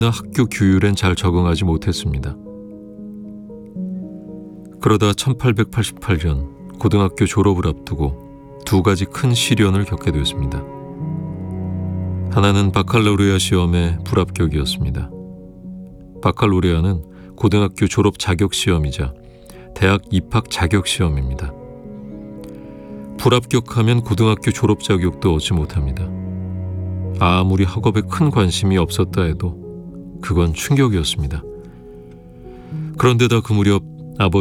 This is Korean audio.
학교 규율엔 잘 적응하지 못했습니다. 그러다 1888년 고등학교 졸업을 앞두고 두 가지 큰 시련을 겪게 되었습니다. 하나는 바칼로레아 시험의 불합격이었습니다. 바칼로레아는 고등학교 졸업 자격 시험이자 대학 입학 자격 시험입니다. 불합격하면 고등학교 졸업 자격도 얻지 못합니다. 아무리 학업에 큰 관심이 없었다 해도 그건 충격이었습니다. 그런데다 그 무렵 아버지